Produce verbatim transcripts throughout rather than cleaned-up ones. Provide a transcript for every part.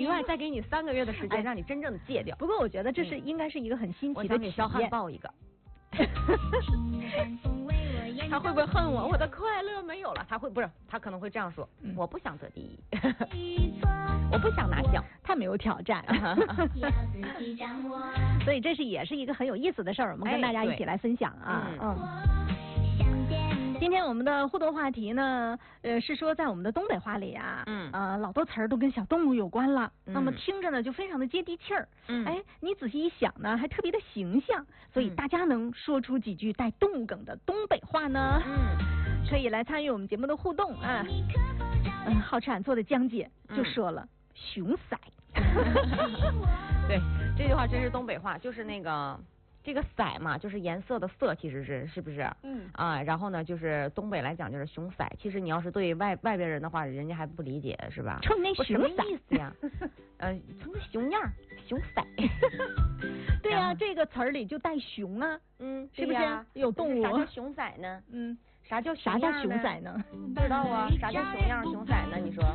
以外，再给你三个月的时间，让你真正的戒掉。 不过我觉得这是应该是一个很新奇的体验。我想给肖汉抱一个。他会不会恨我？我的快乐没有了。他会不是？他可能会这样说：嗯、我不想得第一，我不想拿奖， 太没有挑战。所以这是也是一个很有意思的事儿，我们跟大家一起来分享啊。哎、嗯。今天我们的互动话题呢，呃，是说在我们的东北话里啊，嗯，呃，老多词儿都跟小动物有关了，嗯、那么听着呢就非常的接地气儿，嗯，哎，你仔细一想呢，还特别的形象，所以大家能说出几句带动物梗的东北话呢？嗯，可以来参与我们节目的互动啊。嗯，好吃俺做的江姐就说了，嗯、熊色。 对，这句话真是东北话，就是那个。这个色嘛，就是颜色的色，其实是是不是？嗯啊，然后呢，就是东北来讲就是熊色。其实你要是对外外边人的话，人家还不理解，是吧？ 瞅那熊色意思呀？呃，从熊样，熊色。 对呀、啊，这个词儿里就带熊啊，嗯，是不是？有动物。 啥叫熊色呢？嗯，啥叫啥叫熊色呢？ 不知道啊，啥叫熊样熊色呢？你说。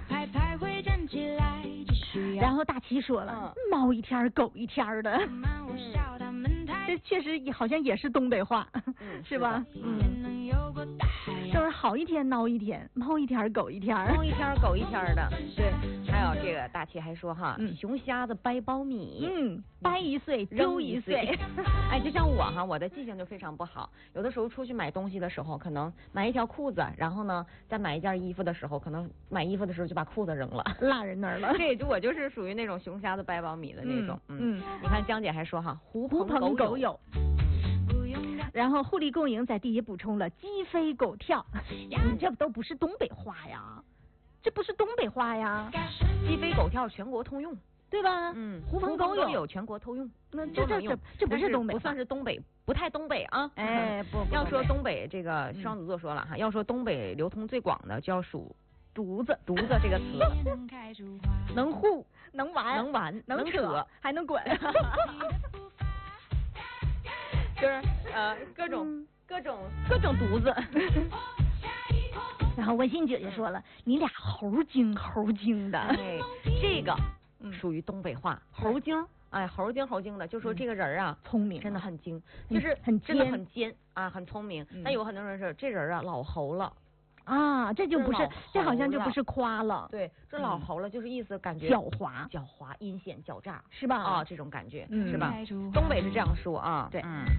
然后大齐说了，嗯、猫一天狗一天的。嗯这确实好像也是东北话，嗯、是吧？嗯，就是好一天孬一天，猫一天狗一天， 猫一天狗一天的。对，还有这个大齐还说哈，嗯、熊瞎子掰苞米， 嗯，掰一岁周一岁。 哎，就像我哈，我的记性就非常不好，有的时候出去买东西的时候，可能买一条裤子，然后呢再买一件衣服的时候，可能买衣服的时候就把裤子扔了， 落人那儿了。 对，就我就是属于那种熊瞎子掰苞米的那种。嗯，嗯你看江姐还说哈，狐朋狗友。有， 然后互利共赢在地下补充了鸡飞狗跳，你这都不是东北话呀，这不是东北话呀， 鸡飞狗跳全国通用， 对吧？ 嗯，狐朋狗友全国通用， 那这这这这不是东北， 不算是东北，不太东北啊。 哎，不， 要说东北这个双子座说了哈，要说东北流通最广的就要数犊子，犊子这个词，能护能玩能玩能扯还能滚。 就是呃各种、嗯、各种各种犊子，然后温馨姐姐说了，你俩猴精猴精的， 哎，这个属于东北话，猴精，哎，猴精猴精的，就说这个人啊， 聪明， 真的很精，就是很真的很尖啊，很聪明。但有很多人说这人啊老猴了。 啊，这就不是，这好像就不是夸了。 对，这老猴了，就是意思感觉狡猾、 狡猾、阴险、狡诈， 是吧？ 啊，这种感觉，是吧？东北是这样说啊。 对。嗯。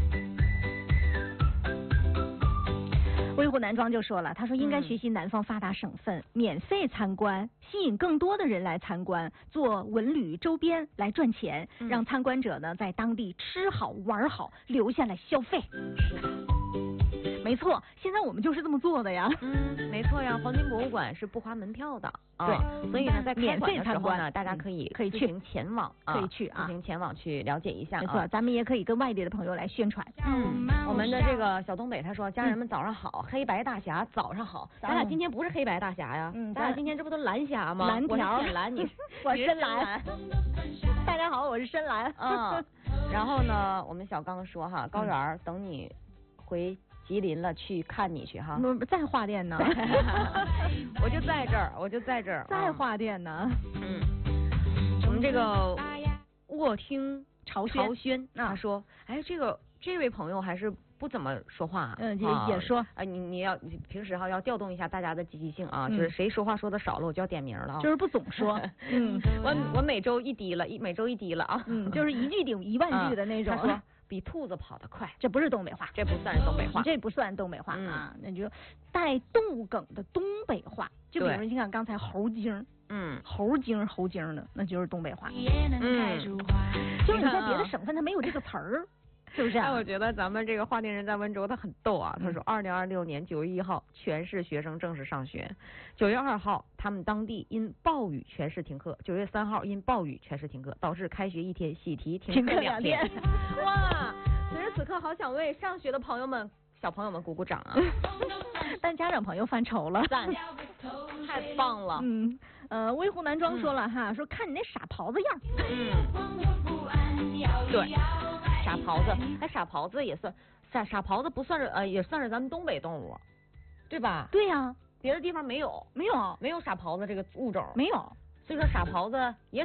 威虎男装就说了，他说应该学习南方发达省份，免费参观，吸引更多的人来参观，做文旅周边来赚钱，让参观者呢在当地吃好玩好，留下来消费。没错，现在我们就是这么做的呀。 嗯，没错呀。黄金博物馆是不花门票的，对，啊、所以呢，在免费参观呢，大家可以可以自行前往， 可以去啊， 自行前往去了解一下。 没错， 啊、 咱们也可以跟外地的朋友来宣传。 嗯，我们的这个小东北他说，家人们早上好，嗯、黑白大侠早上好。咱俩今天不是黑白大侠呀，嗯，咱俩今天这不都蓝侠吗？ 蓝条， 我是蓝，你我是深蓝。大家好，我是深蓝。 嗯，然后呢，我们小刚说哈，高原等你回。吉林了，去看你去哈。 在花店呢， 我就在这儿，我就在这儿， 在花店呢。 嗯，我们这个卧听朝朝宣，他说，哎，这个这位朋友还是不怎么说话， 嗯，也也说， 啊，你你要你平时哈要调动一下大家的积极性啊，就是谁说话说的少了，我就要点名了啊， 就是不总说，嗯， 我我每周一滴了，一每周一滴了啊， 嗯，就是一句顶一万句的那种。 他说。比兔子跑得快， 这不是东北话， 这不算是东北话， 这不算东北话啊，那就带动物梗的东北话，就比如你看刚才猴精，嗯，猴精猴精的，那就是东北话，嗯，就是你在别的省份它没有这个词儿。是不是、啊？ 哎，我觉得咱们这个话题人在温州，他很逗啊。他说，二零二六年九月一号，全市学生正式上学。九月二号，他们当地因暴雨全市停课。九月三号，因暴雨全市停课，导致开学一天，喜提停课两天。哇！此时此刻，好想为上学的朋友们、小朋友们鼓鼓掌啊！ 但家长朋友犯愁了， 赞，太棒了。 嗯，呃，微湖男装说了、嗯、哈，说看你那傻狍子样。 嗯，对。傻狍子，哎，傻狍子也算傻傻狍子不算是呃，也算是咱们东北动物，对吧？ 对呀、啊， 别的地方没有， 没有， 没有傻狍子这个物种， 没有。 所以说傻狍子也